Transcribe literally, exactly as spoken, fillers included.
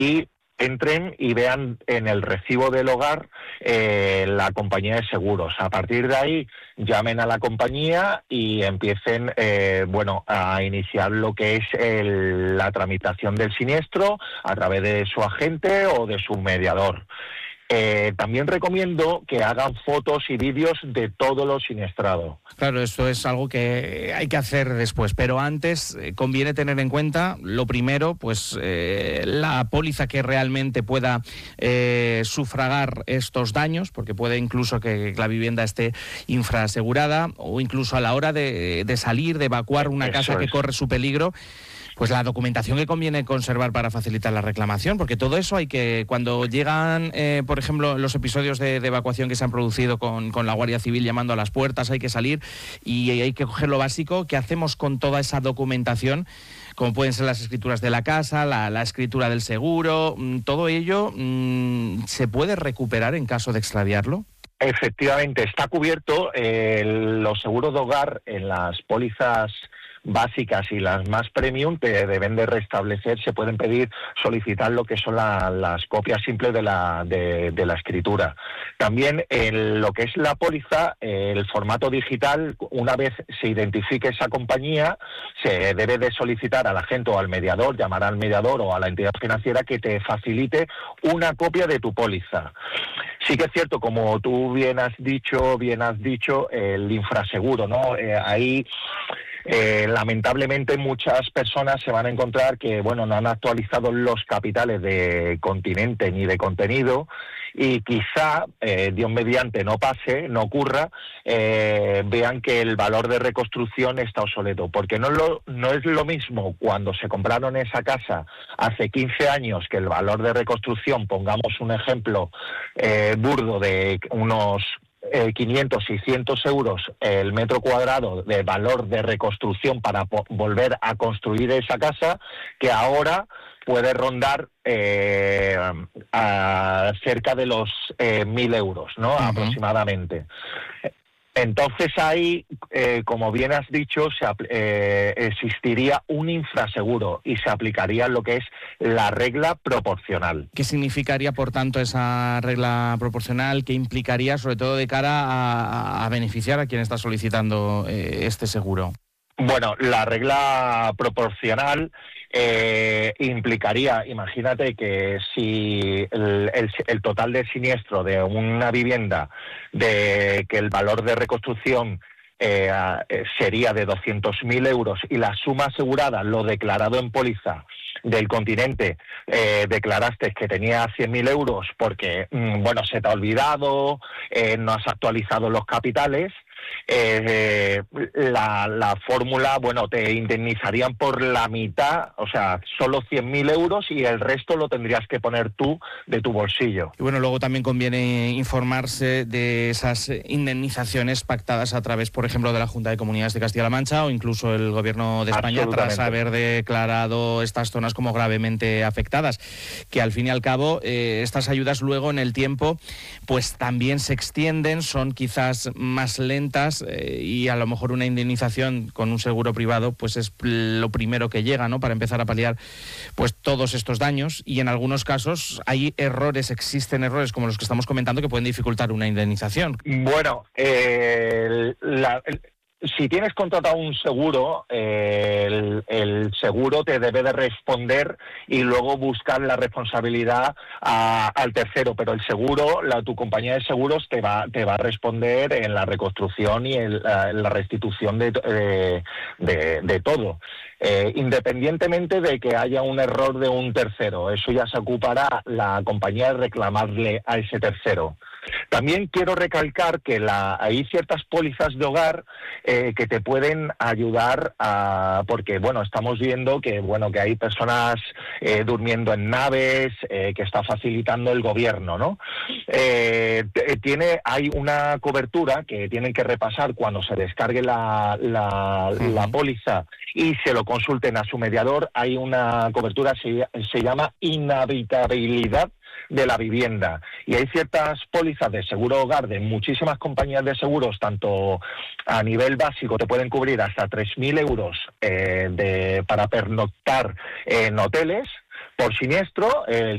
y entren y vean en el recibo del hogar eh, la compañía de seguros. A partir de ahí llamen a la compañía y empiecen eh, bueno, a iniciar lo que es el, la tramitación del siniestro a través de su agente o de su mediador. Eh, también recomiendo que hagan fotos y vídeos de todo lo siniestrado. Claro, esto es algo que hay que hacer después, pero antes eh, conviene tener en cuenta, lo primero, pues eh, la póliza que realmente pueda eh, sufragar estos daños, porque puede incluso que la vivienda esté infraasegurada o incluso a la hora de, de salir, de evacuar una Eso casa que es. corre su peligro. Pues la documentación que conviene conservar para facilitar la reclamación, porque todo eso hay que, cuando llegan, eh, por ejemplo, los episodios de, de evacuación que se han producido con, con la Guardia Civil llamando a las puertas, hay que salir y hay que coger lo básico. ¿Qué hacemos con toda esa documentación? Como pueden ser las escrituras de la casa, la, la escritura del seguro, todo ello, mmm, ¿se puede recuperar en caso de extraviarlo? Efectivamente, está cubierto eh, los seguros de hogar en las pólizas básicas y las más premium te deben de restablecer, se pueden pedir, solicitar lo que son la, las copias simples de la, de, de la escritura. También en lo que es la póliza, el formato digital, una vez se identifique esa compañía, se debe de solicitar al agente o al mediador, llamar al mediador o a la entidad financiera que te facilite una copia de tu póliza. Sí que es cierto, como tú bien has dicho, bien has dicho, el infraseguro, ¿no? Eh, ahí Eh, lamentablemente muchas personas se van a encontrar que bueno, no han actualizado los capitales de continente ni de contenido y quizá, eh, Dios mediante, no pase, no ocurra, eh, vean que el valor de reconstrucción está obsoleto, porque no, lo, no es lo mismo cuando se compraron esa casa hace quince años que el valor de reconstrucción, pongamos un ejemplo eh, burdo de unos Eh, quinientos, seiscientos euros el metro cuadrado de valor de reconstrucción para po- volver a construir esa casa, que ahora puede rondar eh, a cerca de los eh, mil euros, ¿no? Uh-huh. Aproximadamente. Entonces ahí, eh, como bien has dicho, se eh, existiría un infraseguro y se aplicaría lo que es la regla proporcional. ¿Qué significaría, por tanto, esa regla proporcional? ¿Qué implicaría, sobre todo de cara a, a beneficiar a quien está solicitando eh, este seguro? Bueno, la regla proporcional eh, implicaría, imagínate que si el, el, el total de siniestro de una vivienda, de que el valor de reconstrucción eh, sería de doscientos mil euros y la suma asegurada, lo declarado en póliza del continente, eh, declaraste que tenía cien mil euros porque, mm, bueno, se te ha olvidado, eh, no has actualizado los capitales, eh, la, la fórmula, bueno, te indemnizarían por la mitad, o sea, solo cien mil euros y el resto lo tendrías que poner tú de tu bolsillo. Y bueno, luego también conviene informarse de esas indemnizaciones pactadas a través, por ejemplo, de la Junta de Comunidades de Castilla-La Mancha o incluso el Gobierno de España tras haber declarado estas zonas como gravemente afectadas, que al fin y al cabo eh, estas ayudas luego en el tiempo pues también se extienden, son quizás más lentas eh, y a lo mejor una indemnización con un seguro privado pues es lo primero que llega, ¿no? Para empezar a paliar pues todos estos daños, y en algunos casos hay errores, existen errores como los que estamos comentando que pueden dificultar una indemnización. Bueno, eh, la, el... si tienes contratado un seguro, eh, el, el seguro te debe de responder y luego buscar la responsabilidad a, al tercero, pero el seguro, la, tu compañía de seguros te va, te va a responder en la reconstrucción y en la, en la restitución de, de, de, de todo. Eh, independientemente de que haya un error de un tercero, eso ya se ocupará la compañía de reclamarle a ese tercero. También quiero recalcar que la, hay ciertas pólizas de hogar eh, que te pueden ayudar a, porque bueno, estamos viendo que bueno que hay personas eh, durmiendo en naves, eh, que está facilitando el gobierno, ¿no? Eh, tiene, hay una cobertura que tienen que repasar cuando se descargue la, la, uh-huh. la póliza y se lo consulten a su mediador. Hay una cobertura, se, se llama inhabitabilidad de la vivienda, y hay ciertas pólizas de seguro hogar de muchísimas compañías de seguros, tanto a nivel básico te pueden cubrir hasta tres mil euros eh, de, para pernoctar en hoteles por siniestro. El